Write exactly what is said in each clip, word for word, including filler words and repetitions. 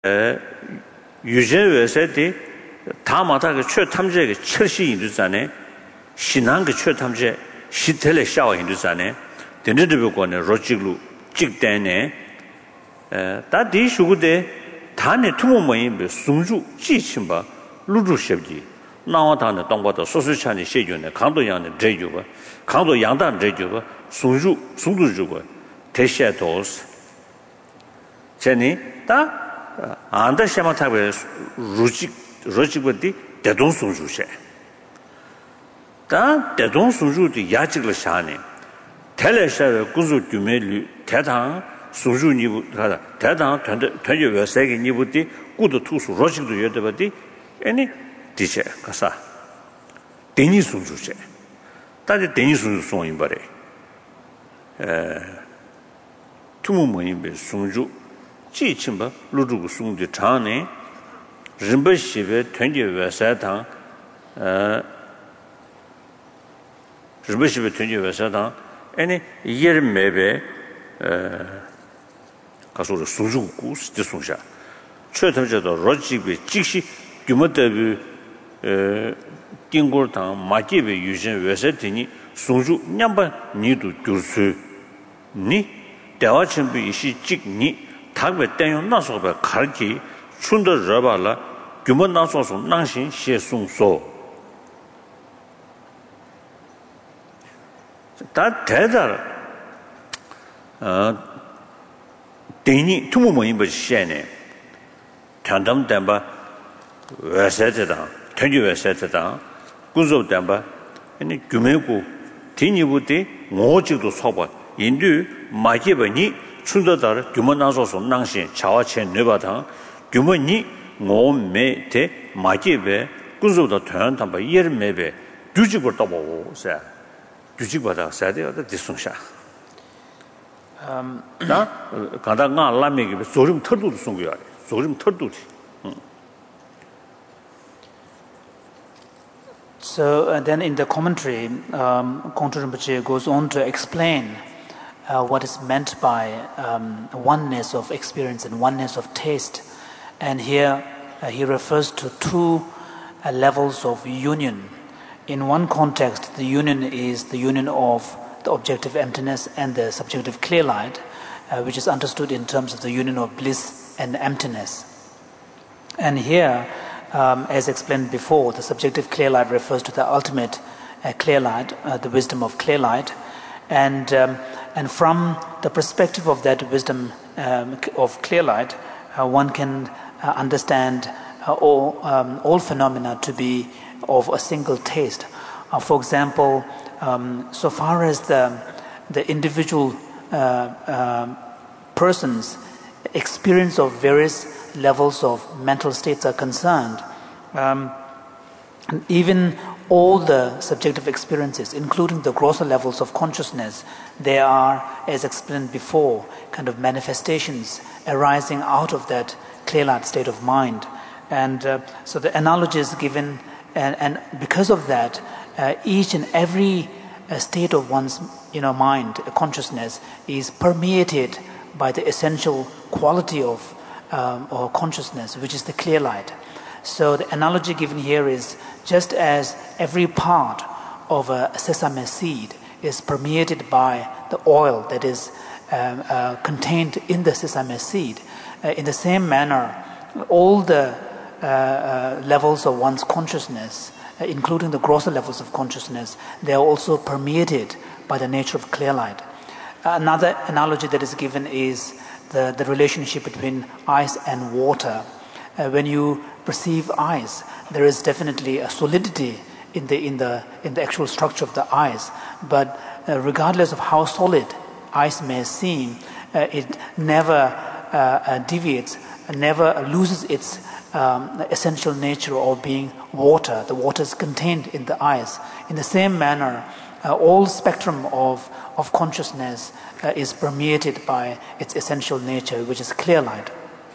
유전외세대 다마다가 최탐제의 철시 인도잖아요. 신앙의 최탐제 시텔의 샤워 인도잖아요. 된데도고네 로직루 찍대네. 에 다디 슈고데 다네 투모모인 숨주 지침바 루루셔지. 나와다는 동바도 소수찬이 세균네 강도양의 제주바 강도 양단 제주바 숨주 숨주주고 대시도스 제니 다 안다 샤마타베 루직 로직버디 대동숨주세 다 대동숨주디 야직을 샤네 텔레샤의 구조 규메리 대당 수주니부 하다 대당 전대 전제 외세기 니부디 구도 투수 로직도 여더버디 아니 디체 가사 데니 숨주세 다지 데니 숨주 송인 바래 에 투모모인 베 숨주 지침바 루루고 숨주 장네 림버시베 전제 외세당 어 림버시베 전제 외세당 아니 예르메베 에 가서로 숨주고 스티송샤 최선제도 로직비 직시 규모대비 에 띵고당 마제베 유전 외세드니 송주 냠바 니도 줄수 니 대화침비 이시 직니 탁베 땡용 나서베 가르기 춘더 러발라 규모 나서서 낭신 시송소 다 대다 어 데니 투모모인 버시네 단담담바 외세드다 전주 외세드다 군소담바 아니 규메고 디니부디 오직도 소바 인두 마제버니 춘더다르 규모 나서서 낭신 차와체 네바당 규모니 오메테 마제베 군소도团담바 예르메베 주직을 떠보고서 주직받아 사대어다 디송샤 음 나 가다가 라메기 소름 털도 송고야 소름 털도 So uh, then in the commentary, um, Kongtrul Rinpoche goes on to explain uh, what is meant by um, oneness of experience and oneness of taste. And here uh, he refers to two uh, levels of union. In one context, the union is the union of the objective emptiness and the subjective clear light, uh, which is understood in terms of the union of bliss and emptiness. And here, Um, as explained before, the subjective clear light refers to the ultimate uh, clear light, uh, the wisdom of clear light, and um, and from the perspective of that wisdom um, of clear light, uh, one can uh, understand uh, all um, all phenomena to be of a single taste. Uh, for example, um, so far as the the individual uh, uh, person's experience of various levels of mental states are concerned, um, and even all the subjective experiences, including the grosser levels of consciousness, they are, as explained before, kind of manifestations arising out of that clear light state of mind. And uh, so the analogy is given, and, and because of that, uh, each and every uh, state of one's you know mind, consciousness, is permeated by the essential quality of Um, or consciousness, which is the clear light. So the analogy given here is just as every part of a sesame seed is permeated by the oil that is um, uh, contained in the sesame seed, uh, in the same manner, all the uh, uh, levels of one's consciousness, uh, including the grosser levels of consciousness, they are also permeated by the nature of clear light. Another analogy that is given is The, the relationship between ice and water. Uh, when you perceive ice, there is definitely a solidity in the in the in the actual structure of the ice. But uh, regardless of how solid ice may seem, uh, it never uh, uh, deviates, never loses its um, essential nature of being water. The water is contained in the ice. In the same manner, uh, all spectrum of of consciousness uh, is permeated by its essential nature, which is clear light.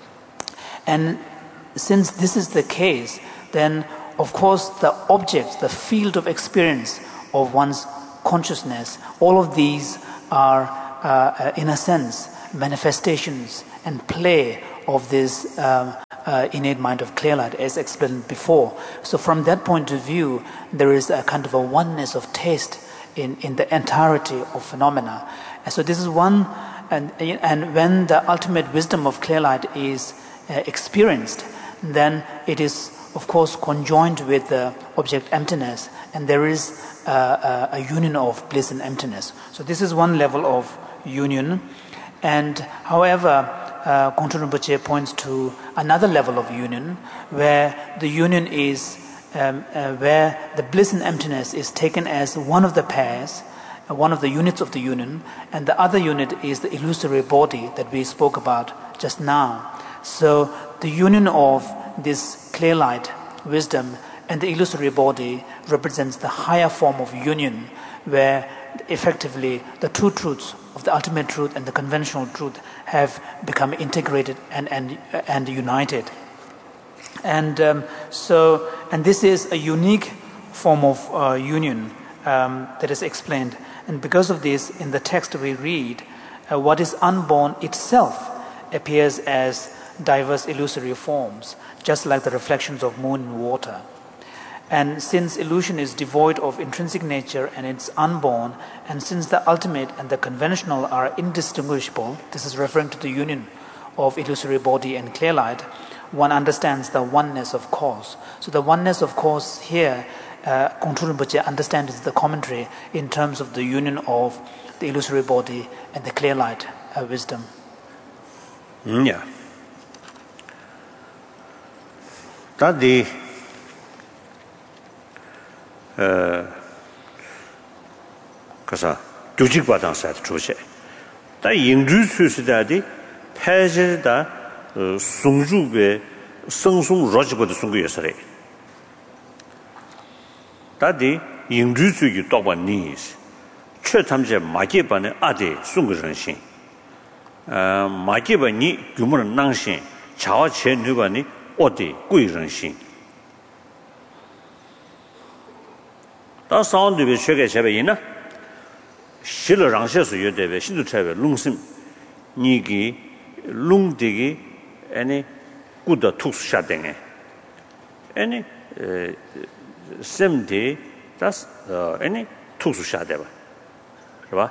And since this is the case, then of course the objects, the field of experience of one's consciousness, all of these are uh, uh, in a sense manifestations and play of this um, uh, innate mind of clear light, as explained before. So from that point of view, there is a kind of a oneness of taste in, in the entirety of phenomena. And so this is one, and, and when the ultimate wisdom of clear light is uh, experienced, then it is, of course, conjoined with the object emptiness, and there is uh, a, a union of bliss and emptiness. So this is one level of union. And however, uh, Kongtrul Rinpoche points to another level of union, where the union is, um, uh, where the bliss and emptiness is taken as one of the pairs, uh, one of the units of the union, and the other unit is the illusory body that we spoke about just now. So the union of this clear light, wisdom, and the illusory body represents the higher form of union, where effectively the two truths of the ultimate truth and the conventional truth have become integrated and and and united. And um, so, and this is a unique form of uh, union um, that is explained. And because of this, in the text we read, uh, what is unborn itself appears as diverse illusory forms, just like the reflections of moon in water. And since illusion is devoid of intrinsic nature and it's unborn, and since the ultimate and the conventional are indistinguishable, this is referring to the union of illusory body and clear light, one understands the oneness of cause. So the oneness of cause here, uh, Kongtrul Rinpoche understands the commentary in terms of the union of the illusory body and the clear light uh, wisdom. Mm, yeah. That the kasa gyujik badang sayat chushe. Da yingzhu susi da di pazir da sungzhu be sengsung rojibwa da sunggu yasare. Da di yingzhu sugi dokwa nis. Chö tamze mageba ne ade sunggu renshin. Mageba ni gyumur nangshin. Chawa che nuba ni ode gui renshin. 다 사운드에 최게 제베이나 실을 랑셔서 여대베 신도 차베 룽심 니기 룽디기 아니 꾸다 툭샤댕에 아니 셈디 다스 아니 툭샤데바 그봐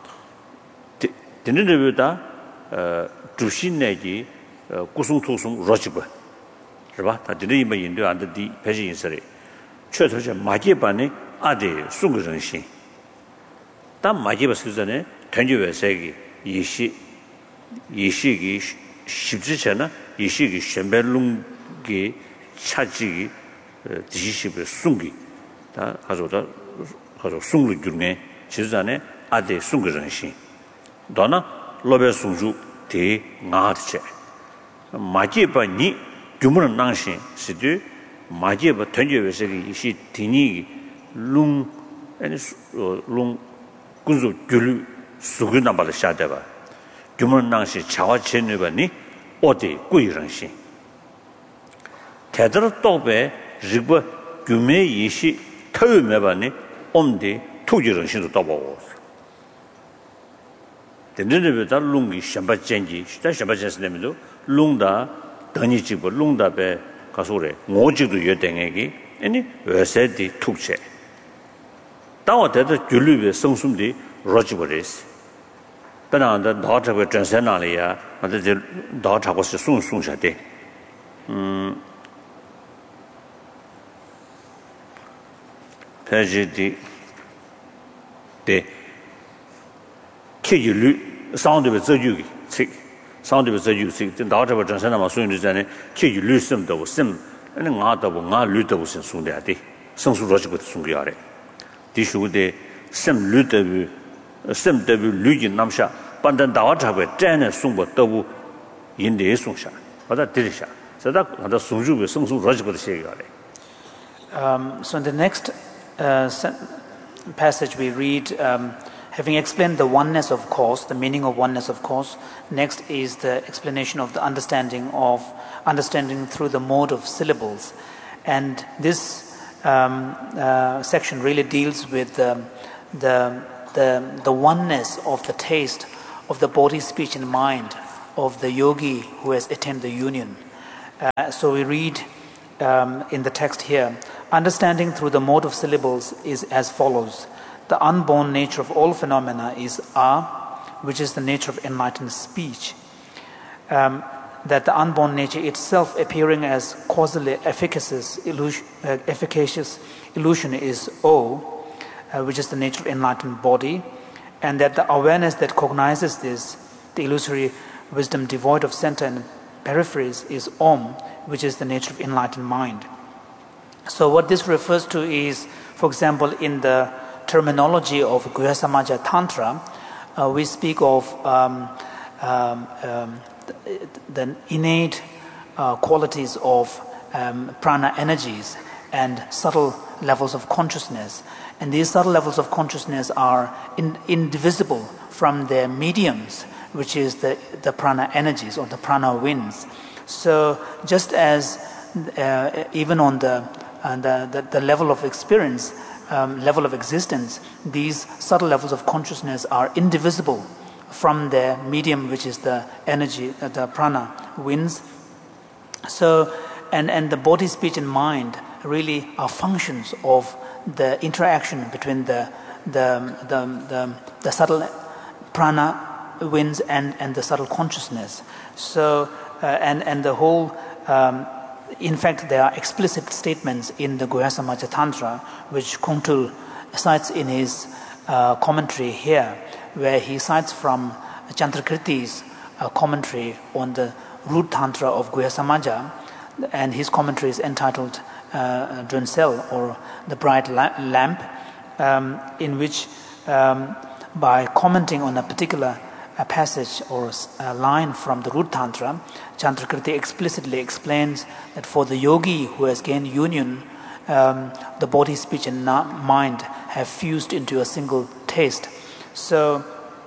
되는데보다 어 주신내기 구승 투승 로지바 그봐 다 되는 이마 인도 안디 배신 인설이 최초제 마제반에 아데 숭거정신 다 마제바 수전에 전주외세기 이시 이시기 십지잖아 이시기 셴벨룽기 차지기 지시십의 숭기 다 가져다 가져 숭을 중에 지전에 아데 숭거정신 너나 로베 숭주 대 나르체 마제반이 규모는 낭신 시드 마제바 전주외세기 이시 디니 룽 아니 룽 군주 귤 수그나 발 샤데바 규문낭시 차와 체네바니 어디 꾸이런시 대들 또베 리버 규메 이시 터메바니 옴디 투지런시도 또보고 데네베다 룽이 샴바젠지 시다 샴바젠스네미도 룽다 더니지고 룽다베 가소레 모지도 여댕에기 아니 외세디 툭체 다와데도 줄류의 성숨디 로지버레스 그나한테 더 잡고 전세나리야 아주 더 잡고 송송샤데 음 페이지디 데 키율 사운드의 저주기 책 사운드의 저주기 더 잡고 전세나마 송유전에 키율 심도 심 아니 나도 나 류도 무슨 송대야데 성수 로지버도 송기야래 디슈데 심 류도 심 더부 류기 남샤 반단 다와 잡고 전에 송보 더부 인데 송샤 받아 들이샤 저다 하다 송주의 성수 로지버도 시야래. Um so in the next uh, passage we read um having explained the oneness of cause, the meaning of oneness of cause, next is the explanation of the understanding of understanding through the mode of syllables. And this um, uh, section really deals with um, the, the, the oneness of the taste of the body, speech and mind of the yogi who has attained the union. Uh, so we read um, in the text here, understanding through the mode of syllables is as follows. The unborn nature of all phenomena is A, which is the nature of enlightened speech. Um, that the unborn nature itself appearing as causally efficacious illusion, uh, efficacious illusion is O, uh, which is the nature of enlightened body, and that the awareness that cognizes this, the illusory wisdom devoid of center and peripheries, is Om, which is the nature of enlightened mind. So what this refers to is, for example, in the terminology of Guhyasamaja Tantra, uh, we speak of um, um, um, the, the innate uh, qualities of um, prana energies and subtle levels of consciousness. And these subtle levels of consciousness are in, indivisible from their mediums, which is the, the prana energies or the prana winds. So just as uh, even on the, uh, the, the, the level of experience, um, level of existence, these subtle levels of consciousness are indivisible from their medium, which is the energy, uh, the prana winds. So, and, and the body, speech, and mind really are functions of the interaction between the the the, the, the subtle prana winds and, and the subtle consciousness. So, uh, and, and the whole, um, in fact, there are explicit statements in the Guhyasamaja Tantra, which Kongtrul cites in his uh, commentary here, where he cites from Chandrakriti's uh, commentary on the root Tantra of Guhyasamaja, and his commentary is entitled uh, Drunsel, or the bright la- lamp, um, in which, um, by commenting on a particular a passage or a line from the root Tantra, Chandrakriti explicitly explains that for the yogi who has gained union, um, the body, speech, and na- mind have fused into a single taste. So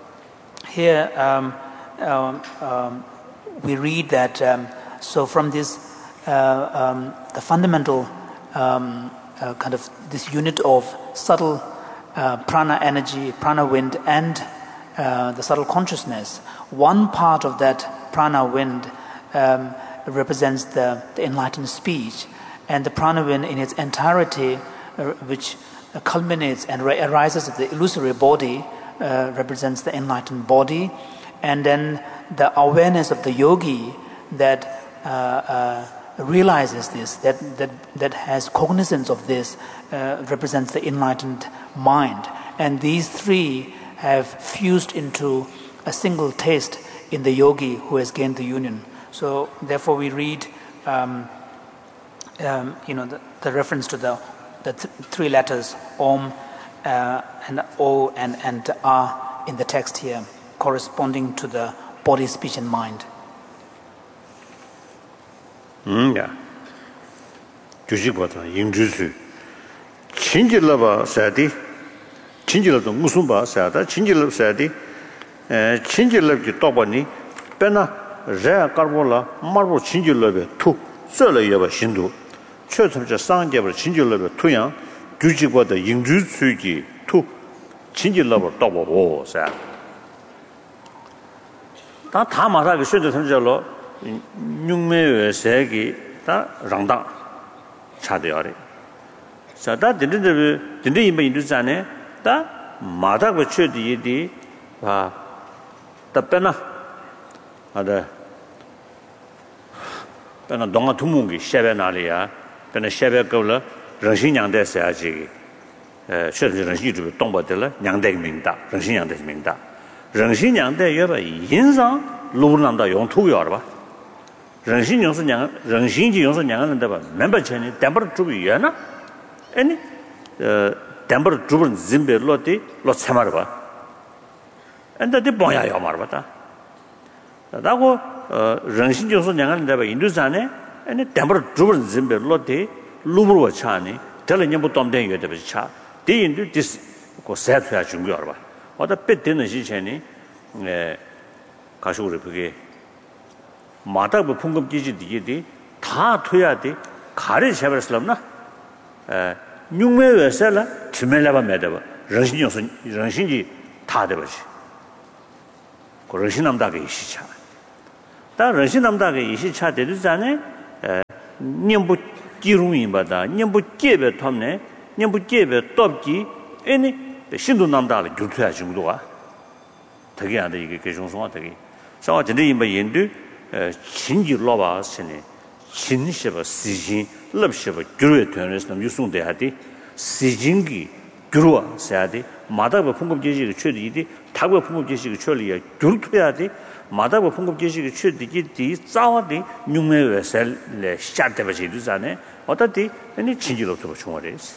here um, um, um, we read that, um, so from this, uh, um, the fundamental um, uh, kind of this unit of subtle uh, prana energy, prana wind, and uh, the subtle consciousness, one part of that prana wind um, represents the, the enlightened speech, and the prana wind in its entirety, uh, which culminates and arises of the illusory body, uh, represents the enlightened body, and then the awareness of the yogi that uh, uh, realizes this, that, that that has cognizance of this, uh, represents the enlightened mind. And these three have fused into a single taste in the yogi who has gained the union. So therefore we read um, um, you know the, the reference to the the th- three letters Om uh, and O and, and A in the text here, corresponding to the body, speech, and mind. Mm, yeah. 주식보다 인주수 친질러봐 사디 친질러도 무슨 봐 사다 친질러 사디 에 친질러기 또보니 빼나 제 까르볼라 마르보 친질러베 투 썰어여봐 신도 최첨자 상계버 친질러베 투양 주식보다 인주수기 투 친질러버 또보고 사 다 다 말하기 쉽게 선절로 육매의 세기 다 랑당 차대야래. 자다 딘딘데 딘딘 임바 인도잖아. 다 마다고 쳐디디 아 답변나 하다 배나 동아 투문기 셰베나리아 배나 셰베거라 정신양대 사야지 에确实 정신이 동바들라 양대 명다 정신양대 명다 정신양대 여바 인상 루난다 용투여 봐 人心就是两个人心就就是两个人对吧明白前呢但不是主语呢哎呢呃但不是主人人别落地落车嘛吧哎那得帮呀要嘛吧的然后呃人心就是两个人对吧印度上呢哎呢但不是主人人别落地路不我差呢这了你不懂得有的不是差第印度这是个赛出来重要吧我的别的那些钱呢呃가서 우리 그게 마다부 풍급 기지디디 다 토야 돼 가래 셔버스럽나 에 육매외설라 치멜라바 매다바 정신이 정신이 다 되버지 그 정신남다게 시차 다 런신 남다게 이시 차 되잖아요. 에 님부 기루인 바다 님부 깨베 톰네 님부 깨베 톱기 애니 신도 남다를 줄투야 정도가 되게 안 돼 이게 개종성화 되게 저 전에 이뭐 인도 진지 로바스네 진시버 시진 럽시버 규르에 되는서 유송돼 하디 시진기 규르와 사야디 마다버 풍급 제시가 최디디 타버 풍급 제시가 최리야 줄투야디 마다버 풍급 제시가 최디디 짜와디 뉴메웨셀레 샤르데버지두자네 어떻디 아니 진지로서 중요해스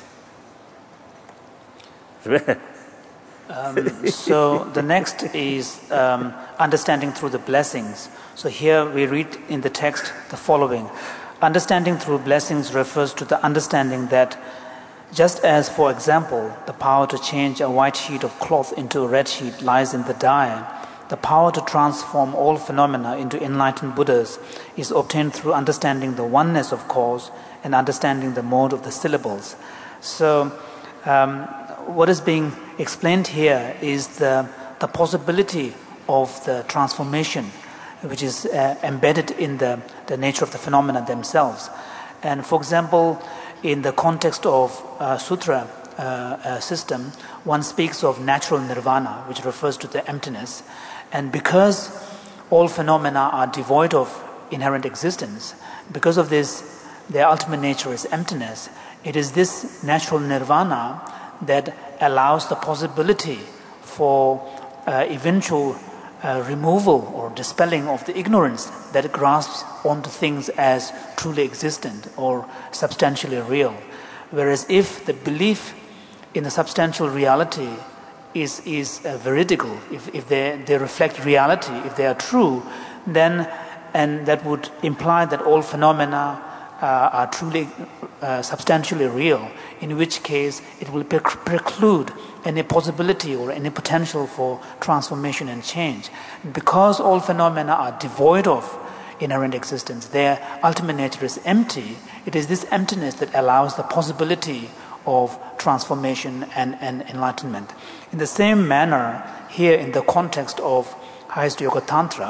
Um, so the next is um, understanding through the blessings. So here we read in the text the following. Understanding through blessings refers to the understanding that just as, for example, the power to change a white sheet of cloth into a red sheet lies in the dyer, the power to transform all phenomena into enlightened Buddhas is obtained through understanding the oneness of cause and understanding the mode of the syllables. So um, what is being explained here is the, the possibility of the transformation which is uh, embedded in the, the nature of the phenomena themselves. And for example, in the context of uh, sutra uh, uh, system, one speaks of natural nirvana, which refers to the emptiness. And because all phenomena are devoid of inherent existence, because of this, their ultimate nature is emptiness, it is this natural nirvana that allows the possibility for uh, eventual uh, removal or dispelling of the ignorance that grasps onto things as truly existent or substantially real. Whereas if the belief in the substantial reality is, is uh, veridical, if, if they, they reflect reality, if they are true, then and that would imply that all phenomena uh, are truly uh, substantially real, in which case it will pre- preclude any possibility or any potential for transformation and change. And because all phenomena are devoid of inherent existence, their ultimate nature is empty, it is this emptiness that allows the possibility of transformation and, and enlightenment. In the same manner, here in the context of Highest Yoga Tantra,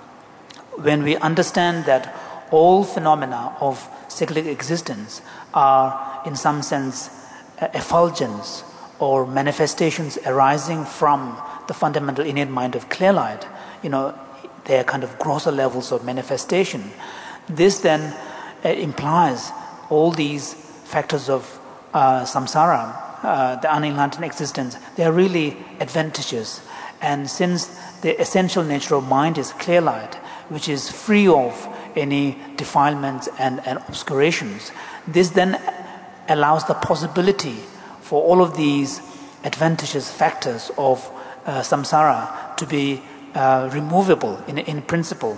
when we understand that all phenomena of cyclic existence are in some sense effulgence or manifestations arising from the fundamental innate mind of clear light, you know, they are kind of grosser levels of manifestation. This then uh, implies all these factors of uh, samsara, uh, the unenlightened existence, they are really advantageous. And since the essential nature of mind is clear light, which is free of any defilements and, and obscurations, this then allows the possibility for all of these advantageous factors of uh, samsara to be uh, removable in, in principle.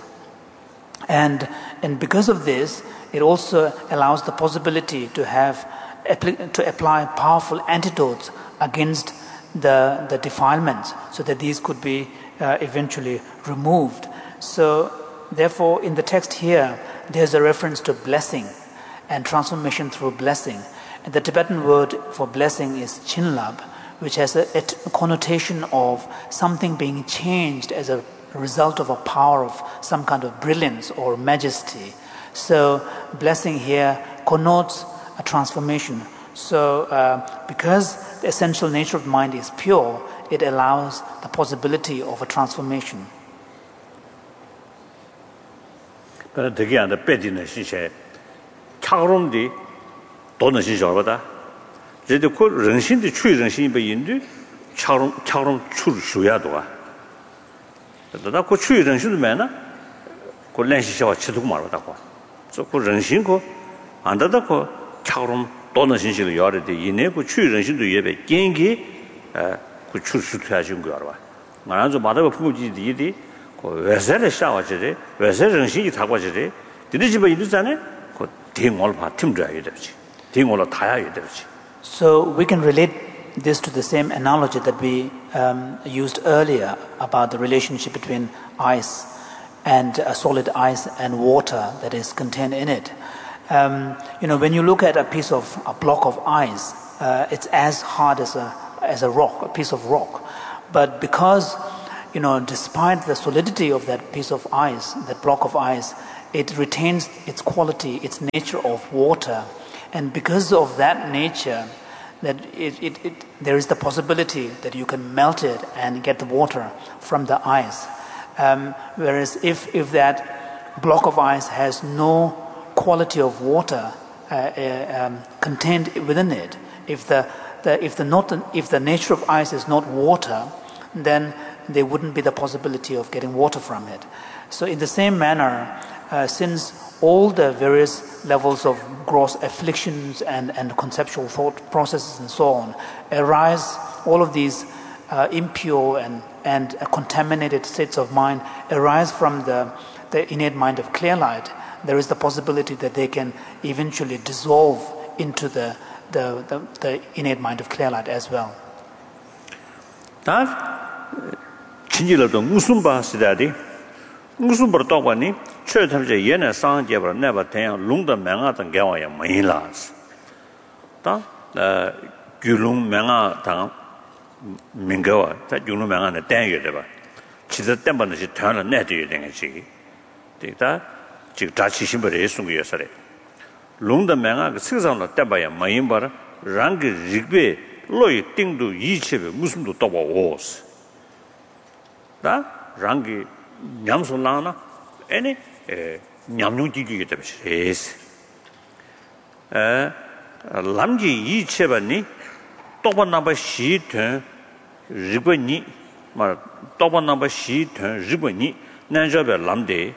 And, and because of this, it also allows the possibility to have to apply powerful antidotes against the, the defilements so that these could be uh, eventually removed. So therefore, in the text here, there's a reference to blessing and transformation through blessing. And the Tibetan word for blessing is chinlab, which has a, a connotation of something being changed as a result of a power of some kind of brilliance or majesty. So blessing here connotes a transformation. So uh, because the essential nature of mind is pure, it allows the possibility of a transformation. 그래서 되게 안에 빼지는 시체 차그럼디 돈은 시절보다 이제 그 정신의 추의 정신이 배인데 차그럼 차그럼 추를 줘야도가 그러다 그 추의 정신도 매나 그 렌시셔와 치도 말하다고 그 정신 그 안다다 그 차그럼 돈은 신실을 열어대 이내 그 추의 정신도 예배 gen기 그 추를 수트하신 거 알아 말아서 마다가 부부지들이 외세를 샤워지래 외세 정신이 타고지래 뒤집어 이르잖아요 그 대응을 봐 팀줘야 되지 대응을 타야 되지. So we can relate this to the same analogy that we um, used earlier about the relationship between ice and a solid ice and water that is contained in it. Um, you know, when you look at a piece of a block of ice, uh, it's as hard as a as a rock, a piece of rock, but because you know, despite the solidity of that piece of ice, that block of ice, it retains its quality, its nature of water. And because of that nature, that it, it, it, there is the possibility that you can melt it and get the water from the ice. Um, whereas if, if that block of ice has no quality of water uh, uh, um, contained within it, if the, the, if, the not, if the nature of ice is not water, then there wouldn't be the possibility of getting water from it. So in the same manner, uh, since all the various levels of gross afflictions and, and conceptual thought processes and so on arise, all of these uh, impure and, and uh, contaminated states of mind arise from the, the innate mind of clear light, there is the possibility that they can eventually dissolve into the, the, the, the innate mind of clear light as well. 진지로도 무슨 바시다디 무슨 벌 떠봐니 최탐제 얘네 상제버 내가 대양 롱더 명하던 경우에 뭐이라스 다 규롱 명하 당 민거와 다 규롱 명하는 땡여대 봐 지도 때문에 전화 내드려야 되는 거지 되다 지금 다시 신벌에 숨겨서래 롱더 명하 그 세상으로 때봐야 뭐인 봐라 랑게 리베 로이 띵도 이체베 무슨도 떠봐 오스 다 랑게 냠솔라나 에네 냠뇽지기게 되면서 에 람지 이체바니 또번나바 시튼 리버니 말 또번나바 시튼 리버니 난저베 람데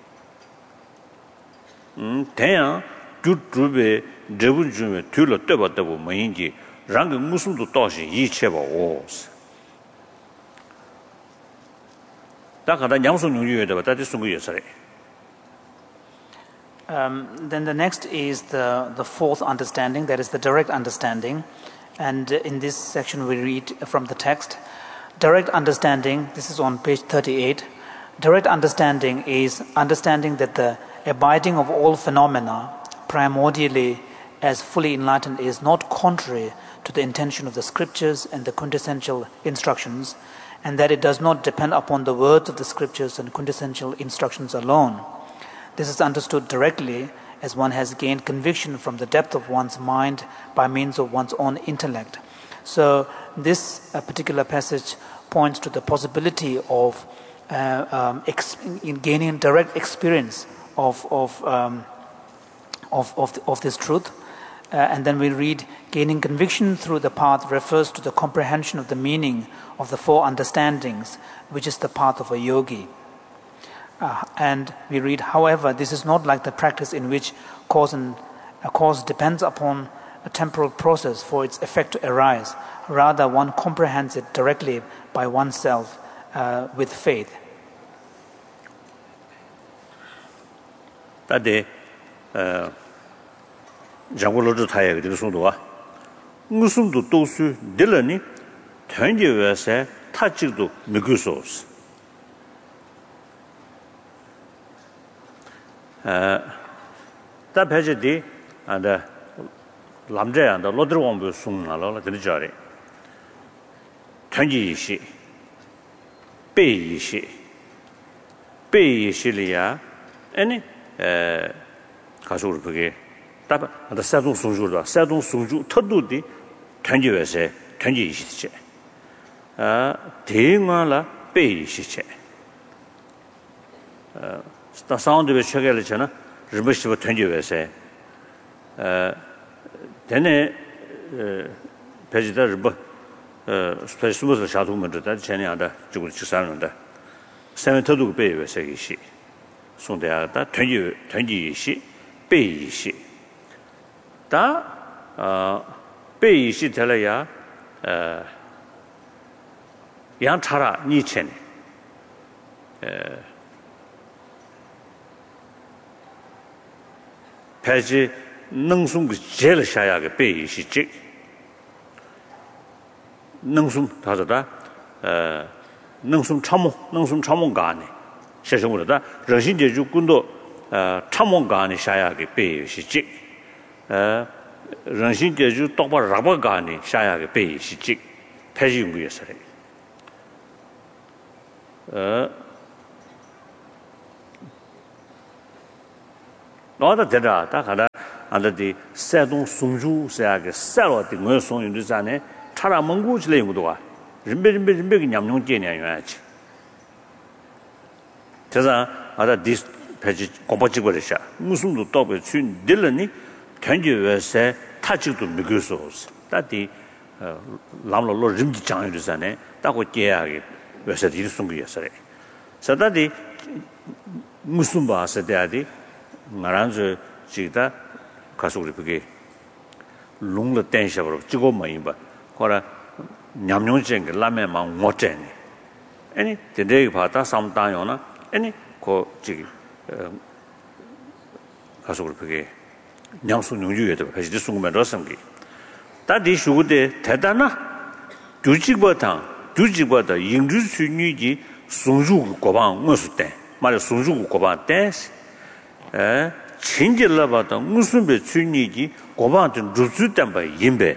음 대야 주주베 저분주메 둘러 떠봤다고 뭐인지 랑게 무슨도 또시 이체바 오스 Um, then the next is the, the fourth understanding, that is the direct understanding. And in this section we read from the text, direct understanding, this is on page thirty-eight, direct understanding is understanding that the abiding of all phenomena primordially as fully enlightened is not contrary to the intention of the scriptures and the quintessential instructions, and that it does not depend upon the words of the scriptures and quintessential instructions alone. This is understood directly as one has gained conviction from the depth of one's mind by means of one's own intellect. So this uh, particular passage points to the possibility of uh, um, ex- in gaining direct experience of of um, of, of, of this truth. Uh, and then we read, gaining conviction through the path refers to the comprehension of the meaning of the four understandings, which is the path of a yogi. Uh, and we read, however, this is not like the practice in which cause and a cause depends upon a temporal process for its effect to arise. Rather, one comprehends it directly by oneself uh, with faith. Tade, uh, 장고로도 타야 그 소도와 무슨도 도수 들으니 전제에서 타직도 느끼소스 아 답해지디 안다 남자한테 로드왕부 송나라 그러자래 전지시 베이시 베이시리아 아니 에 가서 그게 답, 나 사동 송주다. 사동 송주 터도디 전지에서 전지이시지. 아, 대응하라 베이시지. 어, 다 사운드에 쳐결했잖아. 리버시브 전지에서 어, 되네 어, 베지다 리버 어, 스페이스부터 샤도면다 전에한다. 지금 직사는다. 세면 터도 베이에서 이시. 송대하다 전지 전지이시 베이시. 다 어, 베이시 될래야 어, 양차라 니체네 에 배지 능숨 제일 샤야게 베이시지 능숨 다다다 어 능숨 참모 능숨 참모가네 세상으로다 러신제주 군도 어 참모가네 샤야게 베이시지 어 런신제주 똑바로 라바가니 샤야게 베이시직 폐지용구였어요. 어 너다 되다 다 가다 안다디 세동 송주 세야게 살어디 뭐 송윤도 자네 차라蒙古 之类것도 와人别人别人别个냠용见年原去 그래서 아다 디 패지 공부지 버리셔 무슨 도도 춘 딜러니 견주에서 타지도 미그서 다디 람로로 림지 장유르잖아요 따고 깨야게 왜서 딜 숨기였어요 서다디 무슨 바서 대야디 말한저 지다 가서 우리 그게 롱로 댄셔로 찍고 뭐이 봐 거라 냠용쟁 라면만 못쟁이 아니 대대기 봐다 삼단요나 아니 그 저기 가서 그렇게 냠수 능주에도 같이 숨으면 러성기 다디 슈데 대단나 두지보다 두지보다 인주수니지 송주 고방 무슨 때 말에 송주 고방 댄스 에 진질라바다 무슨 배 주니지 고방든 루주된 바 임배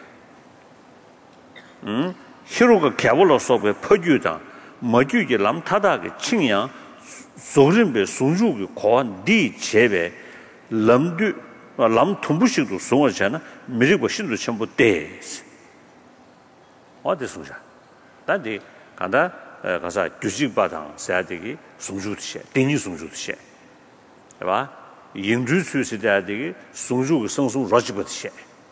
음 히로가 개불로 속에 퍼주다 머주지 남타다게 칭양 소름배 송주의 고한 디 제배 람두 람 통부식도 송어잖아 미리고 신도 전부 돼 어디 송자 단디 간다 가서 주식 바당 사야되기 송주듯이 땡이 송주듯이 봐 인주수시 돼야되기 송주 성송 로지버듯이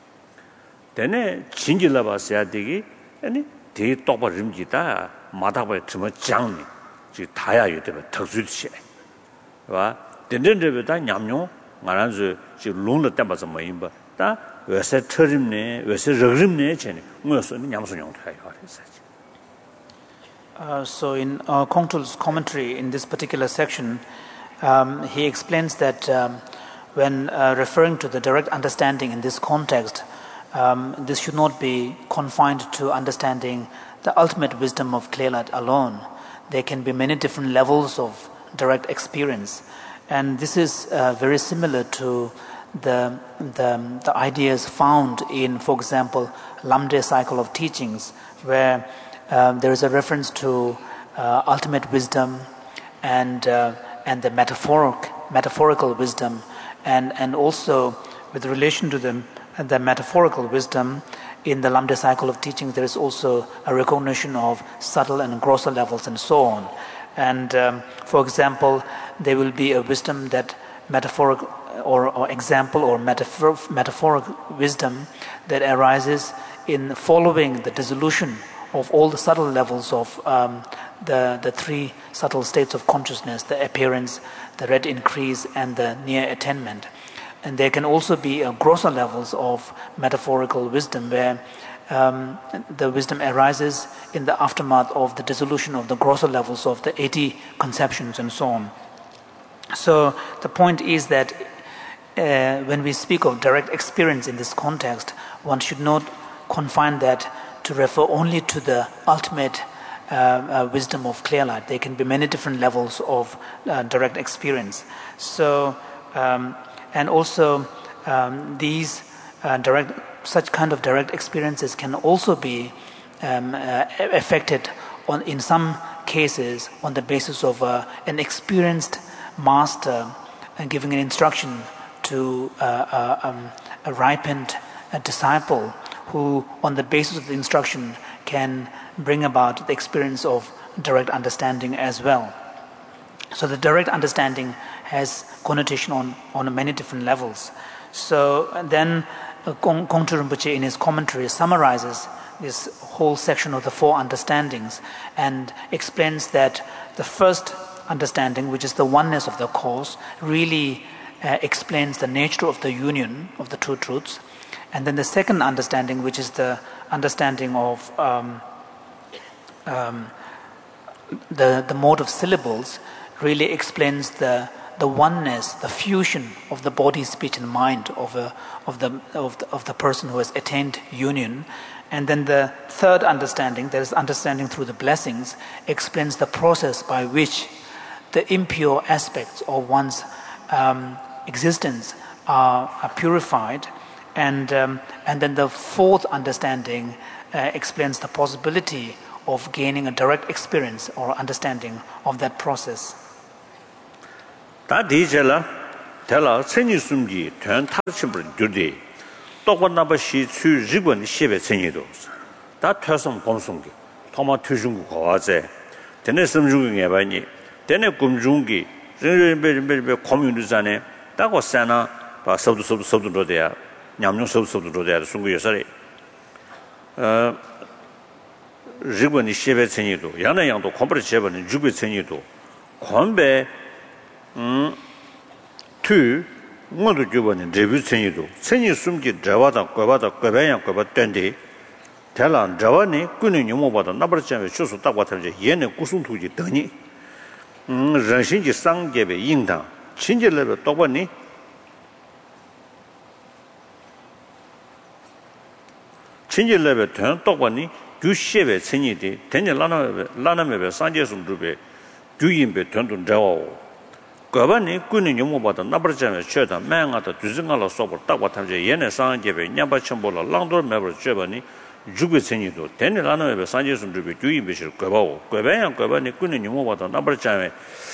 되네 진질라 봐야 되기 아니 대 똑바름지다 마다바 좀 장니 지 다야 유되면 특수듯이 봐 된된데보다 냠용 말한지 지 롱을 때마다 뭐 임바 다 왜서 터림네 왜서 러림네 전에 무슨 냠수용 타요 그래서 Uh, so in uh, Kongtrul's commentary in this particular section, um, he explains that um, when uh, referring to the direct understanding in this context, um, this should not be confined to understanding the ultimate wisdom of clear light alone. There can be many different levels of direct experience, and this is uh, very similar to the, the the ideas found in, for example, Lamde cycle of teachings, where Um, there is a reference to uh, ultimate wisdom and uh, and the metaphoric metaphorical wisdom, and and also with relation to the the metaphorical wisdom in the Lamde cycle of teachings, there is also a recognition of subtle and grosser levels and so on. And um, for example, there will be a wisdom that metaphoric or, or example or metaphor, metaphoric wisdom that arises in following the dissolution of all the subtle levels of um, the the three subtle states of consciousness, the appearance, the red increase, and the near attainment. And there can also be uh, grosser levels of metaphorical wisdom where um, the wisdom arises in the aftermath of the dissolution of the grosser levels of the eighty conceptions and so on. So the point is that uh, when we speak of direct experience in this context, one should not confine that to refer only to the ultimate uh, uh, wisdom of clear light. There can be many different levels of uh, direct experience. So, um, and also um, these uh, direct, such kind of direct experiences can also be um, uh, affected on, in some cases, on the basis of uh, an experienced master and giving an instruction to uh, uh, um, a ripened uh, disciple, who, on the basis of the instruction, can bring about the experience of direct understanding as well. So the direct understanding has connotation on, on many different levels. So then uh, Kongtrul Rinpoche in his commentary summarizes this whole section of the four understandings and explains that the first understanding, which is the oneness of the cause, really uh, explains the nature of the union of the two truths. And then the second understanding, which is the understanding of um, um, the the mode of syllables, really explains the the oneness, the fusion of the body, speech, and mind of a of the of the, of the person who has attained union. And then the third understanding, that is understanding through the blessings, explains the process by which the impure aspects of one's um, existence are, are purified. And um, and then the fourth understanding uh, explains the possibility of gaining a direct experience or understanding of that process. 다 디젤라 텔라 천이 숨기 된 타르침을 주디 똑바나바 시추 리본 시베 천이도 다 퇴성 공송기 토마 퇴중고 거와제 되네 섬중에 바니 되네 꿈중기 르르베르베 코뮤니티자네 따고 세나 바 서도 서도 서도 돼야 냠냠 서도 서도 돼야 숨고 여사리 어 리본이 시베 천이도 야나 양도 컴프레 제번은 주베 천이도 권배 음 투 모두 주번에 데뷔 천이도 천이 숨기 자와다 거바다 거배양 거바 된데 대란 자와니 꾸는 용모보다 나버잖아요. 쇼수 딱 같은데 얘네 구순투지 더니 음人신지 상계배 인당 친절레배 똑바니 친절레배 된 똑바니 규셰배 천이디 대년 라나베 라나메베 상제숨 주배 규인배 된돈 자와 거반이 꾸는 용모보다 나버잖아요. 최다 맹하다 두증알로 쏘고 딱 같은데 얘네 상계배 냠바첨보라 랑돌 매버 쥐버니 주베천이도 대내라는 산지순 주베 주의비실 거바오 거배양 거반이 꾸는 용모보다 나버잖아요.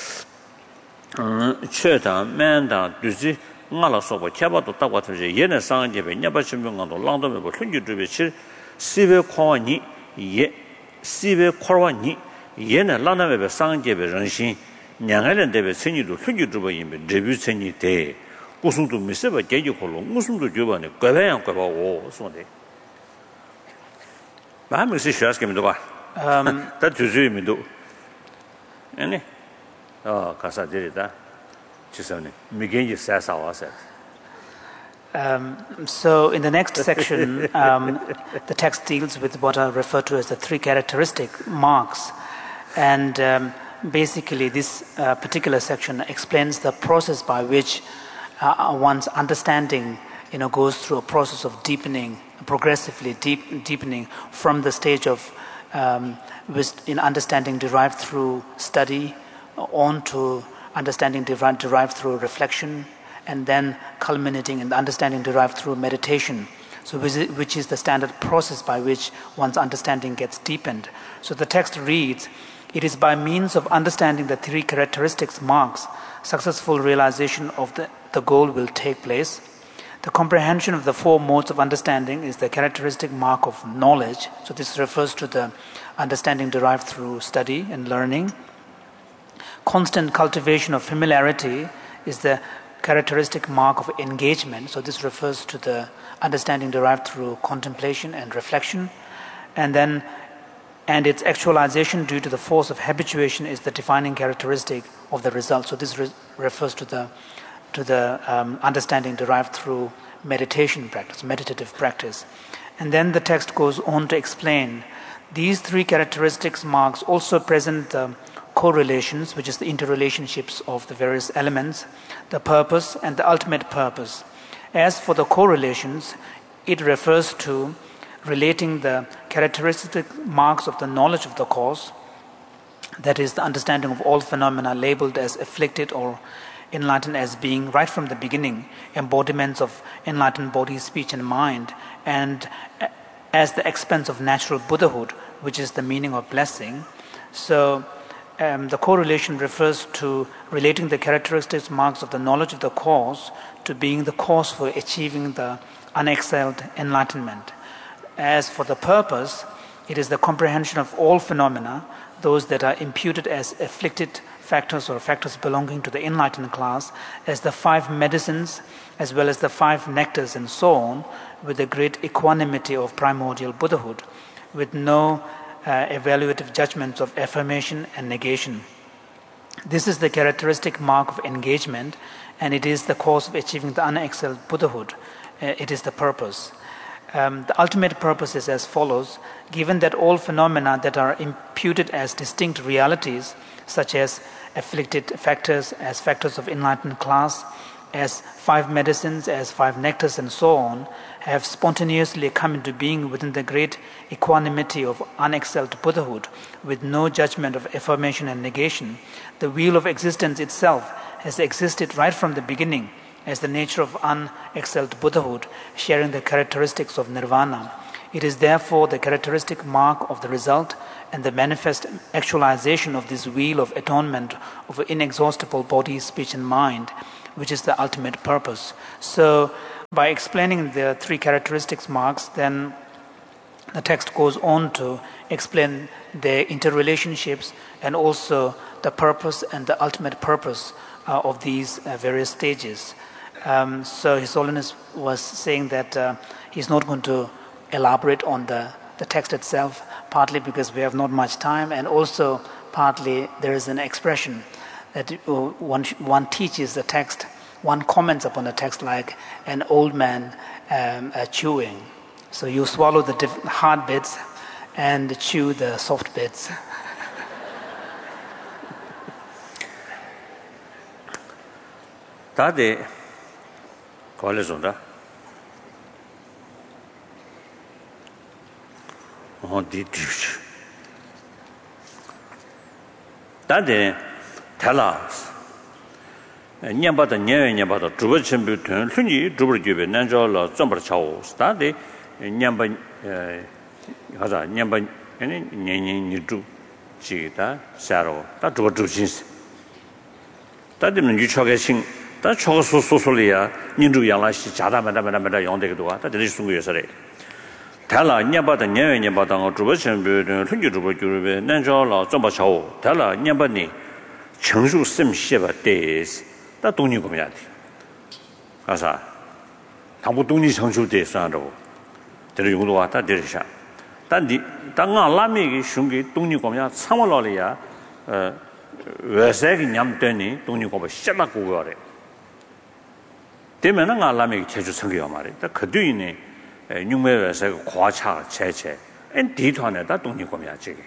음 최다 맨다 두지 알로 쏘고 캬바도 딱 같은데 얘네 상계배 냠바첨보도 랑돌 매버 흔주 주베실 시베 코와니 예 시베 코와니 얘네 라나베 상계배人心 냥알은 데베 천이도 흔주 주버이면 데뷔 천이 돼 고승도 미세바 개지콜로 무슨도 주버네 거배양 거바오 손데 마음이 시샤스케미도 봐 음, 다 주주미도 아니 어 가사들이다 지선이 미겐지 사사와서 Um, so in the next section, um, the text deals with what are referred to as the three characteristic marks, and um, basically this uh, particular section explains the process by which uh, one's understanding, you know, goes through a process of deepening, progressively deep, deepening from the stage of um, in understanding derived through study on to understanding derived, derived through reflection, and then culminating in the understanding derived through meditation, so which is the standard process by which one's understanding gets deepened. So the text reads, "It is by means of understanding the three characteristics marks, successful realization of the, the goal will take place. The comprehension of the four modes of understanding is the characteristic mark of knowledge." So this refers to the understanding derived through study and learning. Constant cultivation of familiarity is the characteristic mark of engagement. So this refers to the understanding derived through contemplation and reflection. And then, and its actualization due to the force of habituation is the defining characteristic of the result. So this re- refers to the to the um, understanding derived through meditation practice, meditative practice. And then the text goes on to explain these three characteristics marks also present the correlations, which is the interrelationships of the various elements, the purpose and the ultimate purpose. As for the correlations, it refers to relating the characteristic marks of the knowledge of the cause, that is the understanding of all phenomena labeled as afflicted or enlightened as being right from the beginning embodiments of enlightened body, speech and mind, and as the expense of natural Buddhahood, which is the meaning of blessing. So Um, the correlation refers to relating the characteristics marks of the knowledge of the cause to being the cause for achieving the unexcelled enlightenment. As for the purpose, it is the comprehension of all phenomena, those that are imputed as afflicted factors or factors belonging to the enlightened class, as the five medicines, as well as the five nectars and so on, with the great equanimity of primordial Buddhahood, with no Uh, evaluative judgments of affirmation and negation. This is the characteristic mark of engagement, and it is the cause of achieving the unexcelled Buddhahood. Uh, it is the purpose. Um, the ultimate purpose is as follows: given that all phenomena that are imputed as distinct realities, such as afflicted factors as factors of enlightened class, as five medicines, as five nectars and so on, have spontaneously come into being within the great equanimity of unexcelled Buddhahood, with no judgment of affirmation and negation, the wheel of existence itself has existed right from the beginning as the nature of unexcelled Buddhahood, sharing the characteristics of nirvana. It is therefore the characteristic mark of the result and the manifest actualization of this wheel of atonement of inexhaustible body, speech, and mind, which is the ultimate purpose. So, by explaining the three characteristics marks, then the text goes on to explain their interrelationships and also the purpose and the ultimate purpose uh, of these uh, various stages. Um, so His Holiness was saying that uh, he's not going to elaborate on the, the text itself, partly because we have not much time, and also partly there is an expression that uh, one, one teaches the text, one comments upon the text like an old man um, uh, chewing. So you swallow the diff- hard bits and chew the soft bits. 다들 걸려준다. 어디 뒤지? 다들 달라스. 년바다 년에 년바다 주버 전부터 순이 주버 주베 난저로 점버 차오. 다들 년바 하자 년바 아니 년년 유주 지다 샤로 다 주버 주신스. 다들은 유초게 신 다 초소 소소리야 민주 양라시 자다마다마다 용되기도 와. 다들 순구여서래. 달라 년바다 년에 년바다 주버 전부터 순이 주버 주베 난저로 점버 차오. 달라 년바니 청수 셈시바 데스. 다 독립 공해야 돼. 가서 당부 독립 성수대 산으로 들을 용도 왔다 들으셔. 단디 당아 라미기 슝기 독립 공야 참월로리야 어 외세기 냠더니 독립 공부 시작하고 그래. 되면은 알라미기 제주 성교 말이야. 그 뒤에 육매 외세 과차 제체 엔 뒤편에다 독립 공야 지게.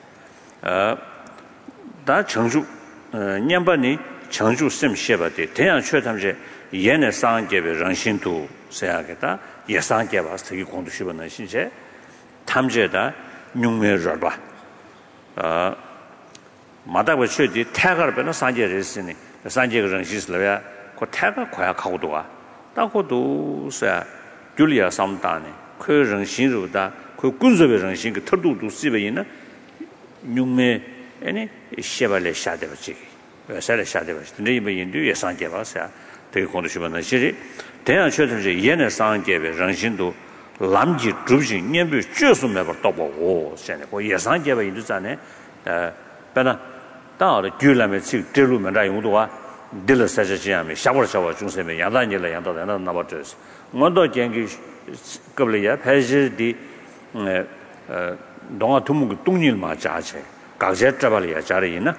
어다 청주 어 년반이 청주 셈 셰바데 대양 최탐제 예내 상계의 정신도 세야겠다. 예상계 봐서 이 공도 시번은 신체 탐제다 육매를 봐. 어 마다고 최디 태가를 빼는 상계를 했으니 상계의 정신을 그 태가 과야 가고도 와. 따고도 세 줄리아 삼단에 그 정신으로다 그 군소의 정신 그 터도도 쓰베 있는 육매 아니 셰발레 샤데버지 살 샤데버지 근데 이번 인도 예상계 봐서 되게 공도 시번은 시리 대양 최선제 예내 상계의 정신도 남지 주지 년비 주스 매버 떠보고现在그 예상계의 인도잖아요. 어 배나 다를 줄라면 지 들루면 다 용도와 들을 사지하면 샤버샤버 중세면 야단일에 야단다 나버져서 뭐도 경기 겁려야 패지디 어 동아 두문 동일 맞아체 각제 잡아려야 자리이나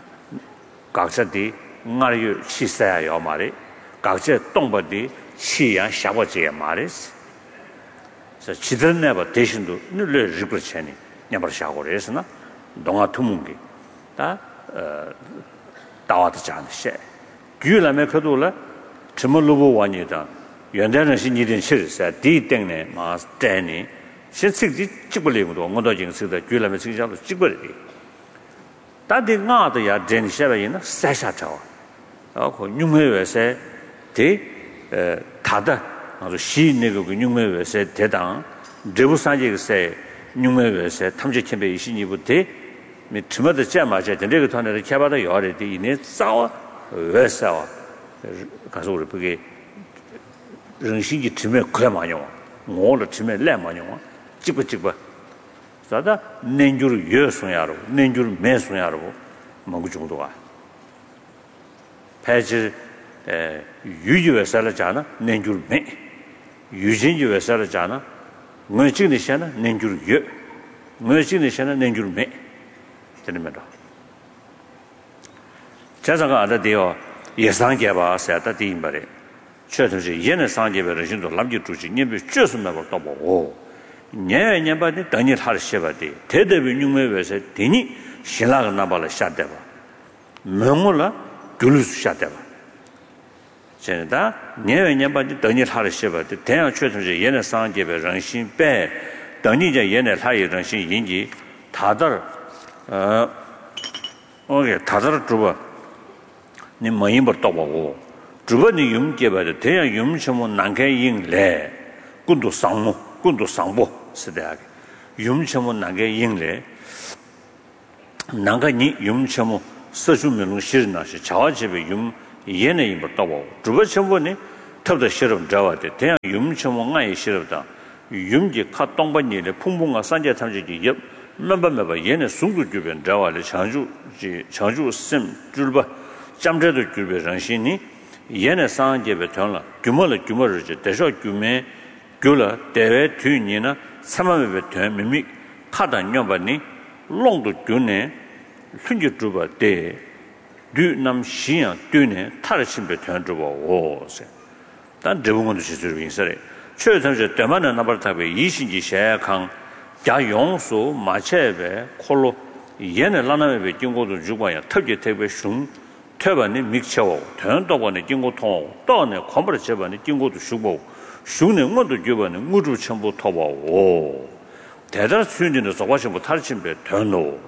각제디 나리 시사야 말이 각제 동버디 시양 샤버지에 말이스 그래서 지들내버 대신도 늘려 리그르체니 냐버 샤고레스나 동아 두문기 다어 다와도 장세 규라메 그도라 점을로보 완이다 연대는 신이든 실세 디땡네 마스 때니 신식지 찍벌리고도 뭐도 정스다 규라메 승자도 찍벌리 다들 나도야 전시하이나 사샤타와 어그 육매외세 대 다다 아주 시내고 육매외세 대당 대부산지세 육매외세 탐지 캠페인 이신이부터 미 주마다 제마제 내가团에 개발다 요래디 이네 싸워 외싸워 가서 우리 그게 정신이 주면 그래 많이요 뭐를 주면 내 많이요 찍고 자다 nenjuru 여송야로 nenjuru 매송야로 뭐 정도가 패지 에 유유에 살잖아 nenjuru 매 유진유에 살잖아 뭐지니시나 nenjuru 여 뭐지니시나 nenjuru 매 되는면도 자자가 알아대요 예상계바 세다 디임바레 최선지 예내 상계베를 신도 남지 주지 님비 쯧음나고 또 보고 녀녀바디 당일 하르셔바디 대대비 육매외서 되니 신라가 나발을 샤대바 명물라 둘수 샤대바 제다 녀녀바디 당일 하르셔바디 대양 최선지 예내 상계베 정신 빼 당니제 예내 하이 정신 인지 다들 어 오케이 다들 주버 니 뭐임버 또 보고 주버니 юм께바디 대양 юм심은 난개 인래 군도 상무 군도 상보 시대하게 윤첨은 나게 인래 나가니 윤첨은 서주면 싫나시 자와집에 윤 얘네 임을 떠고 주버첨번에 탑도 싫음 자와대 대양 윤첨은 아예 싫다 윤지 카 동반일에 풍풍과 산재 탐지기 옆 몇번몇번 얘네 숭도 주변 자와를 장주 장주 심 줄바 잠재도 주변 정신이 얘네 상제베 전라 규모를 규모를 대서 규매 교라 대외 뒤니나 삼만베 되 미미 카다 녀바니 롱도 규네 순지 주바 대 뒤남 시야 뒤네 타르심베 전주바 오세 단 대부분도 시스를 인사래 최선제 때만은 나버타베 이신지 샤강 자용수 마체베 콜로 얘네 라나베经过도 주바야 특히特别凶特别니 믹쳐오 전도번에经过통 또네 컴버를 제번에经过도 주고 슈는 것도 주번에 무주 전부 터보오 대단 수준의 소화심부 탈침베 되노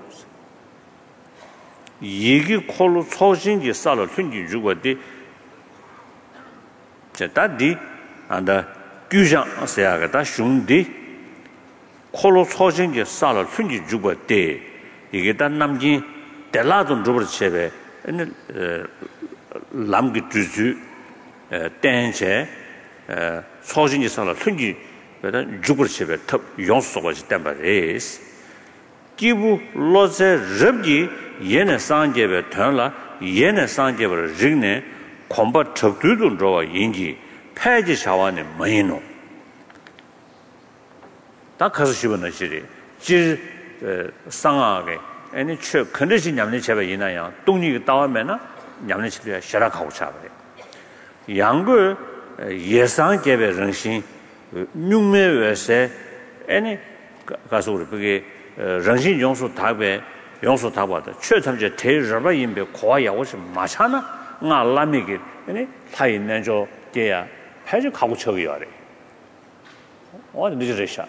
얘기 콜로 소신지 살을 튕기 주고디 제다디 안다 규장 세야가다 슝디 콜로 소신지 살을 튕기 주고디 이게 단 남진 대라돈 주버 제베 람기 주주 땡제 소신지 살을 튕기 베다 주버 제베 탑 용소가 있단바레스 기부 로제 럽기 얘네 상제베 턴라 얘네 상제베 징네 콤바 첩두도 저와 인지 폐지 샤와네 마이노 다 가서 싶은 시리 지 상하게 아니 최 컨디션 냠네 제베 이나야 동리 따오면은 냠네 집에 샤라가고 차베 양거 예상 제베 정신 육매외세 아니 가서 우리 그게 정신 용수 답에 용수 답하다 최첨제 대저바 인베 고아야고 좀 마찬아 나 라미게 아니 다 있는 저 게야 해주 가고 저기야래 어디 늦으셔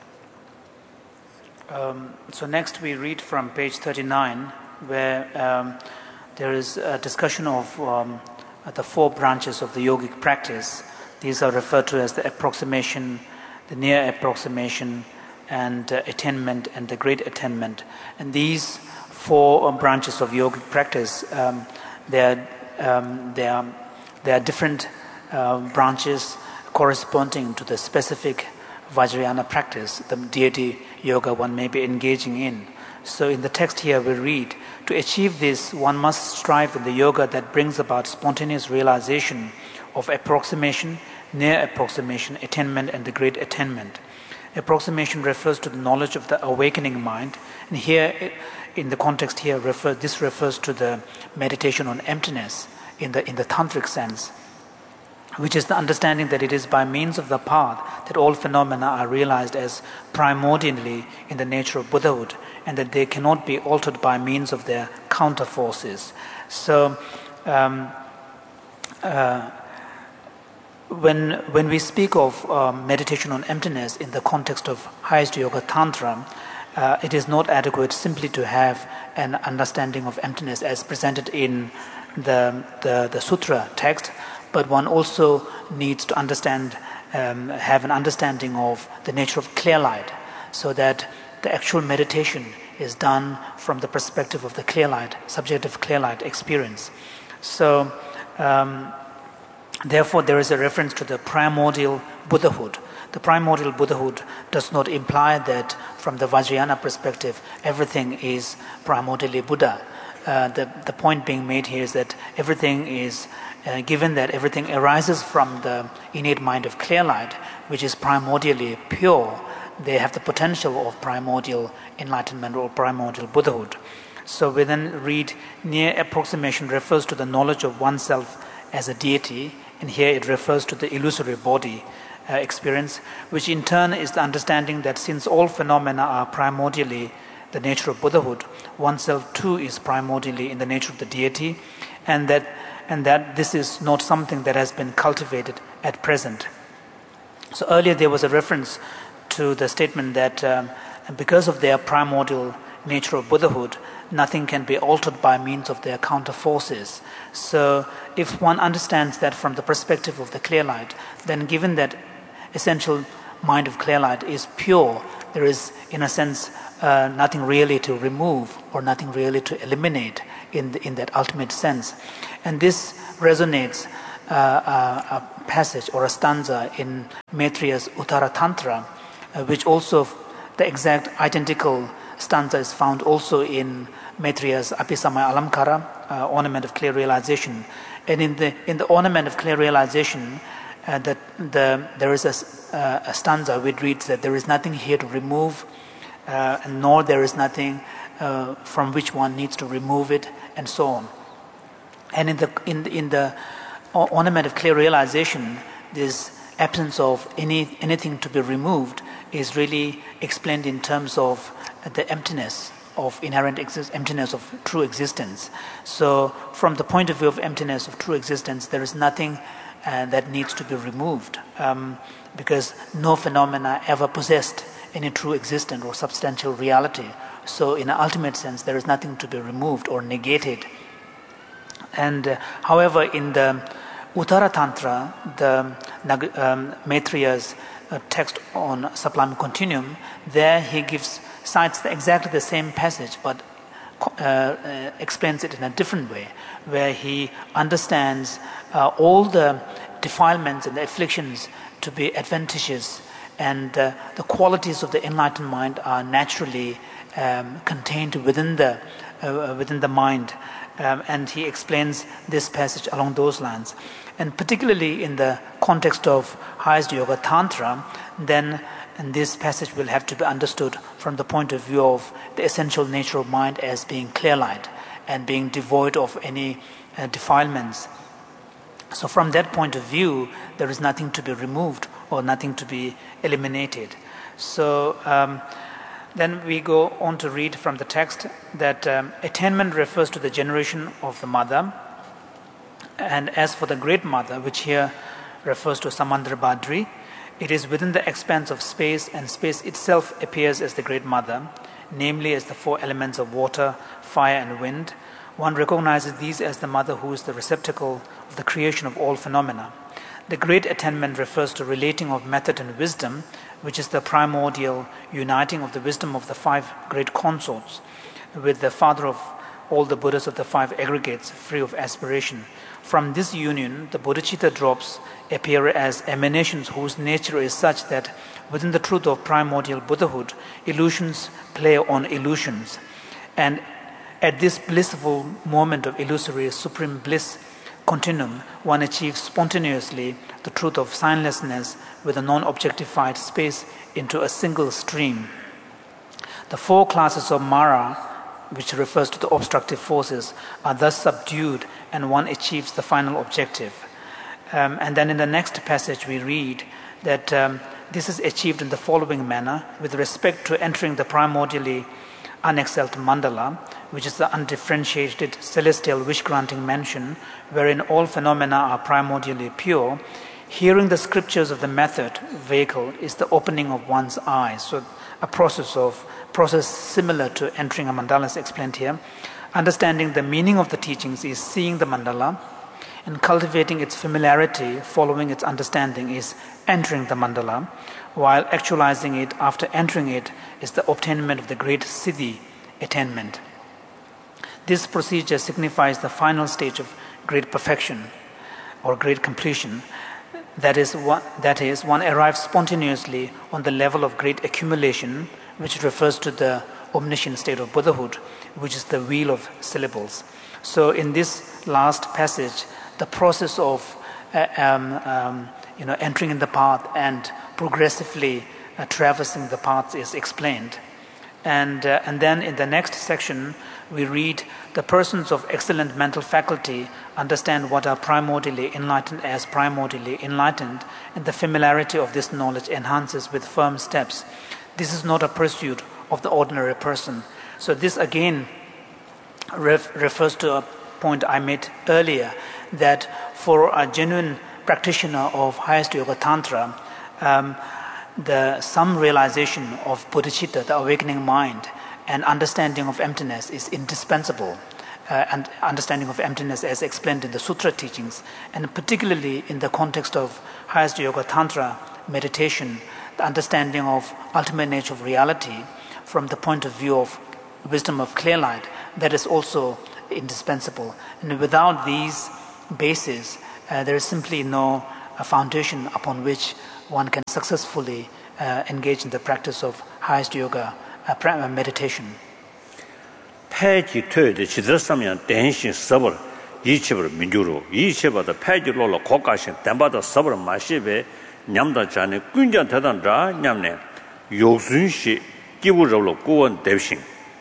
Um, so next we read from page thirty-nine, where um, there is a discussion of um, the four branches of the yogic practice. These are referred to as the approximation, the near approximation, and uh, attainment, and the great attainment. And these four um, branches of yogic practice, um, they are um, they are they are different uh, branches corresponding to the specific Vajrayana practice, the deity yoga one may be engaging in. So in the text here we read, to achieve this one must strive in the yoga that brings about spontaneous realization of approximation, near approximation, attainment, and the great attainment. Approximation refers to the knowledge of the awakening mind, and here in the context here refer, this refers to the meditation on emptiness in the in the tantric sense, which is the understanding that it is by means of the path that all phenomena are realized as primordially in the nature of Buddhahood, and that they cannot be altered by means of their counter forces. So um, uh, when when we speak of um, meditation on emptiness in the context of highest yoga tantra, uh, it is not adequate simply to have an understanding of emptiness as presented in the the, the sutra text, but one also needs to understand, um, have an understanding of the nature of clear light, so that the actual meditation is done from the perspective of the clear light, subjective clear light experience. So, um, therefore, there is a reference to the primordial Buddhahood. The primordial Buddhahood does not imply that from the Vajrayana perspective, everything is primordially Buddha. Uh, the, the point being made here is that everything is Uh, given that everything arises from the innate mind of clear light, which is primordially pure, they have the potential of primordial enlightenment or primordial Buddhahood. So we then read, near approximation refers to the knowledge of oneself as a deity, and here it refers to the illusory body uh, experience, which in turn is the understanding that since all phenomena are primordially the nature of Buddhahood, oneself too is primordially in the nature of the deity, and that and that this is not something that has been cultivated at present. So earlier there was a reference to the statement that um, because of their primordial nature of Buddhahood, nothing can be altered by means of their counter forces. So if one understands that from the perspective of the clear light, then given that essential mind of clear light is pure, there is, in a sense, uh, nothing really to remove or nothing really to eliminate in, the, in that ultimate sense. And this resonates uh, uh, a passage or a stanza in Maitreya's Uttara Tantra, uh, which also, the exact identical stanza is found also in Maitreya's Apisamaya Alamkara, uh, Ornament of Clear Realization. And in the in the Ornament of Clear Realization, uh, that the there is a, uh, a stanza which reads that there is nothing here to remove, uh, nor there is nothing uh, from which one needs to remove it, and so on. And in the in in the Ornament of Clear Realization, this absence of any anything to be removed is really explained in terms of the emptiness of inherent exist- emptiness of true existence. So from the point of view of emptiness of true existence, there is nothing uh, that needs to be removed, um, because no phenomena ever possessed any true existent or substantial reality. So in an ultimate sense, there is nothing to be removed or negated. And uh, however, in the Uttara Tantra, the um, Maitreya's uh, text on Sublime Continuum, there he gives cites the, exactly the same passage, but uh, uh, explains it in a different way, where he understands uh, all the defilements and the afflictions to be adventitious, and uh, the qualities of the enlightened mind are naturally um, contained within the uh, within the mind, um, and he explains this passage along those lines. And particularly in the context of highest yoga tantra, then and this passage will have to be understood from the point of view of the essential nature of mind as being clear light and being devoid of any uh, defilements. So from that point of view, there is nothing to be removed or nothing to be eliminated. So um, then we go on to read from the text that um, attainment refers to the generation of the mother. And as for the great mother, which here refers to Samandra Badri, it is within the expanse of space, and space itself appears as the great mother, namely as the four elements of water, fire, and wind. One recognizes these as the mother who is the receptacle of the creation of all phenomena. The great attainment refers to relating of method and wisdom, which is the primordial uniting of the wisdom of the five great consorts with the father of all the Buddhas of the five aggregates, free of aspiration. From this union, the bodhicitta drops appear as emanations whose nature is such that within the truth of primordial Buddhahood, illusions play on illusions. And at this blissful moment of illusory supreme bliss continuum, one achieves spontaneously the truth of signlessness with a non-objectified space into a single stream. The four classes of Mara, which refers to the obstructive forces, are thus subdued and one achieves the final objective. Um, and then in the next passage we read that um, this is achieved in the following manner with respect to entering the primordially unexcelled mandala, which is the undifferentiated celestial wish-granting mansion wherein all phenomena are primordially pure. Hearing the scriptures of the method vehicle is the opening of one's eyes. So a process of process similar to entering a mandala is explained here. Understanding the meaning of the teachings is seeing the mandala, and cultivating its familiarity, following its understanding, is entering the mandala, while actualizing it after entering it is the obtainment of the great siddhi attainment. This procedure signifies the final stage of great perfection or great completion. That is, one, that is, one arrives spontaneously on the level of great accumulation, which refers to the omniscient state of Buddhahood, which is the wheel of syllables. So in this last passage, the process of uh, um, um, you know, entering in the path and progressively uh, traversing the path is explained. And, uh, and then in the next section, we read, the persons of excellent mental faculty understand what are primordially enlightened as primordially enlightened, and the familiarity of this knowledge enhances with firm steps. This is not a pursuit of the ordinary person. So this again ref- refers to a point I made earlier, that for a genuine practitioner of highest yoga tantra, um, the some realization of bodhicitta, the awakening mind, and understanding of emptiness is indispensable. Uh, and understanding of emptiness as explained in the sutra teachings, and particularly in the context of highest yoga tantra meditation, the understanding of ultimate nature of reality from the point of view of wisdom of clear light, that is also indispensable. And without these bases, uh, there is simply no uh, foundation upon which one can successfully uh, engage in the practice of highest yoga uh, pra- meditation. 패지 토요데 지들삼면 대신 서버 이치버 민주로 이치버다 패지로로 고가신 담바다 서버 마시베 냠다 자네 군전 대단자 냠네 요순시 기부적으로 구원 대신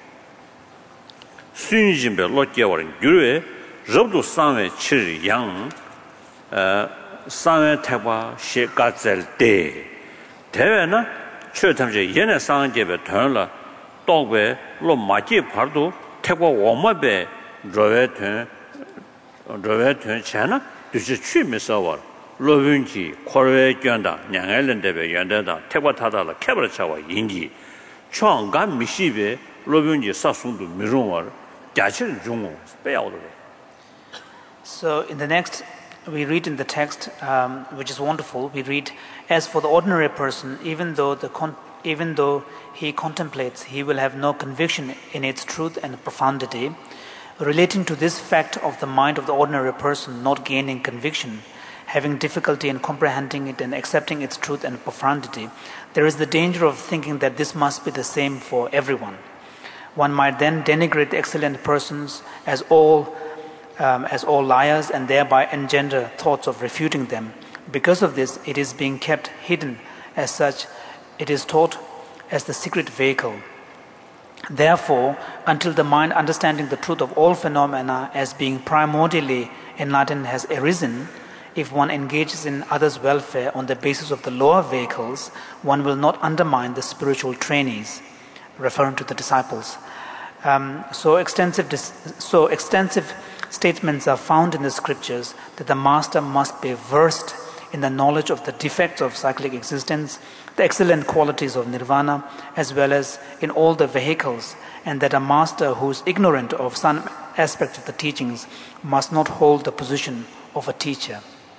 순진배 로께워린 유에 접도 삼회 칠양 어 삼회 태과 시가절 때 대회나 최탐제 연애 상제배 돈라 또베 로 마지 바도 태과 오마베 로웨튼 로웨튼 차나 dus 취미서 와 로빈지 코르웨 견다 냥엘렌데베 연데다 태과 타다라 캐버라 차와 인지 총감 미시베 로빈지 사송도 미롱와 자치는 중앙 빼야오도. So in the next we read in the text um, which is wonderful, we read, as for the ordinary person, even though the con- even though he contemplates, he will have no conviction in its truth and profundity. Relating to this fact of the mind of the ordinary person not gaining conviction, having difficulty in comprehending it and accepting its truth and profundity, there is the danger of thinking that this must be the same for everyone. One might then denigrate excellent persons as all um, as all liars and thereby engender thoughts of refuting them. Because of this, it is being kept hidden as such. It is taught as the secret vehicle. Therefore, until the mind understanding the truth of all phenomena as being primordially enlightened has arisen, if one engages in others' welfare on the basis of the lower vehicles, one will not undermine the spiritual trainees, referring to the disciples. Um, so extensive, dis- so extensive statements are found in the scriptures that the master must be versed in the knowledge of the defects of cyclic existence, the excellent qualities of nirvana, as well as in all the vehicles, and that a master who is ignorant of some aspect of the teachings must not hold the position of a teacher.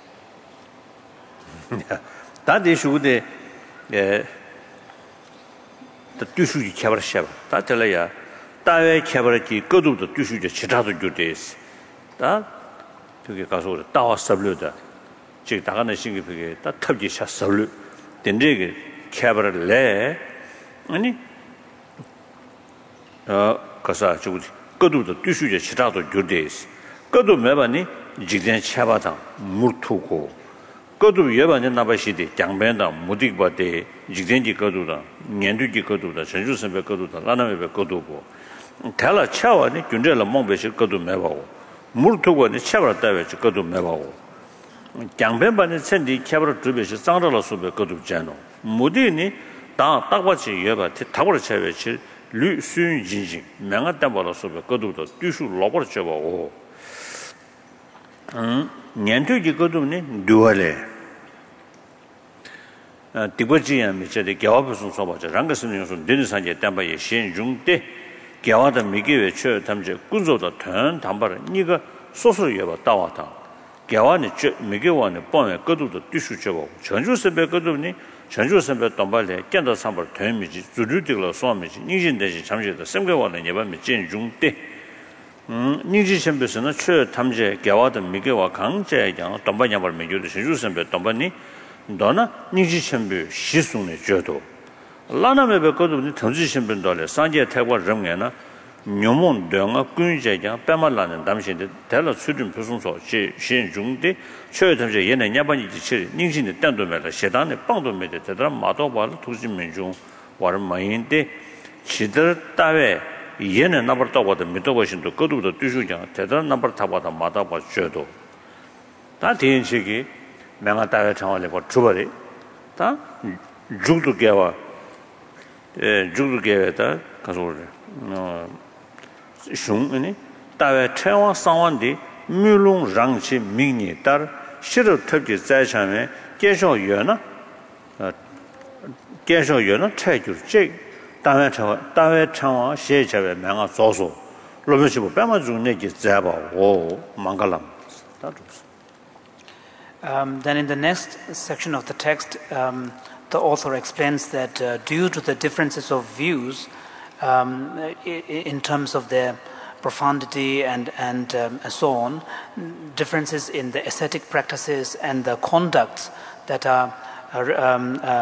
That is what the the Dushuji Chabarshab. That Telaya, Tawe Chabaraki, Godu, the Dushuji Chitatu Judays. That to get Kaso, Tawa Sabluda, Chitagana Singapore, that Tabjisha Sablu, then they Chabar Le, any Kasa Chudi, Godu, the Dushuji Chitatu Judays. Godu Mebani, Jidan Chabata, Murtuko. 거두 예반에 나바시디 장변다 무딕바데 직전지 거두다 년두지 거두다 전주선배 거두다 라나메베 거두고 달라 차와니 준절라 몽베시 거두 매바고 물토고니 차버라 따베 거두 매바고 장변반에 천디 차버라 두베시 쌍라라 수베 거두 잖노 무디니 다 딱바치 예바 타고라 차베치 류순진진 명아따바라 수베 거두도 뒤수 로버르 쳐바고 음 년두지 거두니 두월에 디버지야 미체데 겨와부슨 소바자 랑가스는 요소 데르산제 담바에 신중대 겨와다 미게외 처 담제 군조도 턴 담바를 니가 소소여바 따와다 겨와는 저 미게와는 뻔에 거두도 뒤수쳐고 전주선배 거두니 전주선배 담발에 견다 삼벌 되미지 주류들로 소미지 닝신대지 잠시도 semge와는 예반미 진중대 음 닝지선배서는 처 담제 겨와다 미게와 강제양 담바냐벌 미교도 전주선배 담바니 너나 닝지 첨부 시송의 저도 라나메베 거도 정지 신분도래 산제 태과 정에나 묘몬 등아 군제장 빼말라는 담신데 달러 수준 표송소 시 신중대 최여tam제 얘네 냐반이 지치 닝신의 단도메라 세단의 빵도메데 대단 마도발 투진민중 와르 마인데 지들 따외 얘네 나버다고도 믿어보신도 거도도 뒤수장 대단 나버 타바다 마다바 저도 다 대인식이 명아 따에 정원에 거 주버리 다 죽도 개와 에 죽도 개에다 가서 어 슝니 따에 최원 상원디 뮤롱 랑치 민니 따 시르 특지 자산에 계속 연나 어 계속 연나 차주 제 따에 차 따에 창원 시제에 명아 조소 로면시고 빼마 중내지 잡아 오 망갈람 다 Um, then in the next section of the text, um, the author explains that uh, due to the differences of views um, in terms of their profundity and, and um, so on, differences in the ascetic practices and the conducts that are um, uh,